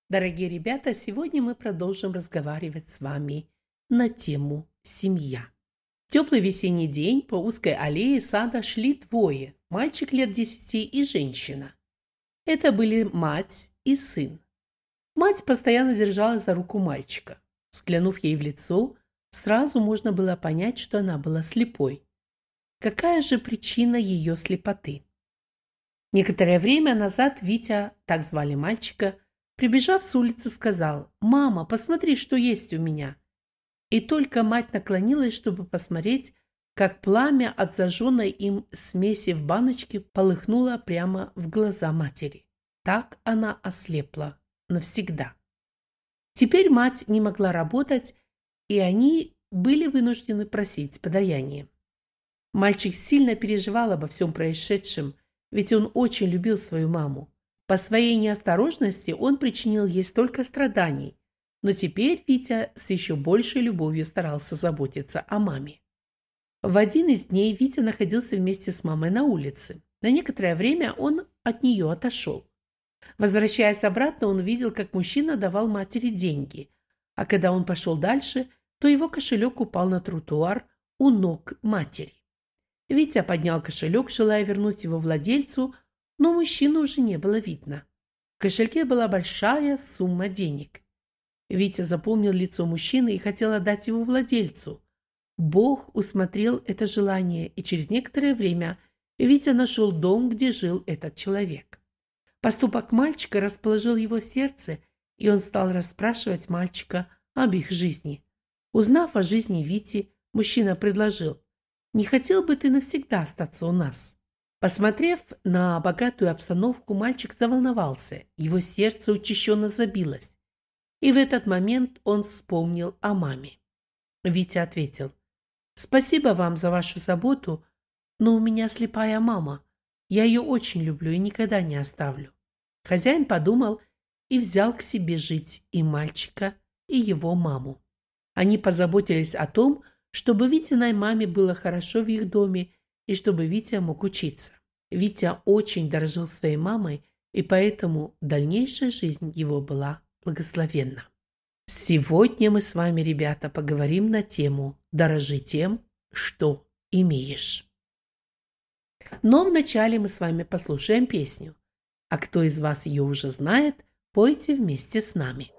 Дорогие ребята, сегодня мы продолжим разговаривать с вами на тему «Семья». В теплый весенний день по узкой аллее сада шли двое – мальчик лет 10 и женщина. Это были мать и сын. Мать постоянно держала за руку мальчика. Взглянув ей в лицо, сразу можно было понять, что она была слепой. Какая же причина ее слепоты? Некоторое время назад Витя, так звали мальчика, прибежав с улицы, сказал: «Мама, посмотри, что есть у меня». И только мать наклонилась, чтобы посмотреть, как пламя от зажженной им смеси в баночке полыхнуло прямо в глаза матери. Так она ослепла навсегда. Теперь мать не могла работать, и они были вынуждены просить подаяние. Мальчик сильно переживал обо всем происшедшем, ведь он очень любил свою маму. По своей неосторожности он причинил ей столько страданий, но теперь Витя с еще большей любовью старался заботиться о маме. В один из дней Витя находился вместе с мамой на улице. На некоторое время он от нее отошел. Возвращаясь обратно, он увидел, как мужчина давал матери деньги, а когда он пошел дальше, то его кошелек упал на тротуар у ног матери. Витя поднял кошелек, желая вернуть его владельцу, но мужчину уже не было видно. В кошельке была большая сумма денег. Витя запомнил лицо мужчины и хотел отдать его владельцу. Бог усмотрел это желание, и через некоторое время Витя нашел дом, где жил этот человек. Поступок мальчика расположил его сердце, и он стал расспрашивать мальчика об их жизни. Узнав о жизни Вити, мужчина предложил: «Не хотел бы ты навсегда остаться у нас?» Посмотрев на богатую обстановку, мальчик заволновался, его сердце учащенно забилось. И в этот момент он вспомнил о маме. Витя ответил: «Спасибо вам за вашу заботу, но у меня слепая мама. Я ее очень люблю и никогда не оставлю». Хозяин подумал и взял к себе жить и мальчика, и его маму. Они позаботились о том, чтобы Витиной маме было хорошо в их доме и чтобы Витя мог учиться. Витя очень дорожил своей мамой, и поэтому дальнейшая жизнь его была благословенна. Сегодня мы с вами, ребята, поговорим на тему «Дорожи тем, что имеешь». Но вначале мы с вами послушаем песню. А кто из вас ее уже знает, пойте вместе с нами.